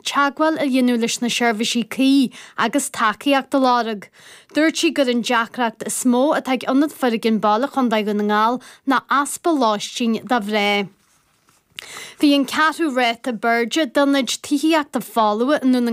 teagháil a dhéanú leis na seirbhísí caí agus tacaíach do lárug. Dúirt sí gur an deacracht is smó a teag ionad farigin bailach chun daig na ngáil na aspa láistín da bhré. Bhí an ceathrú réit a Burge donnaid tííach de fáua nó na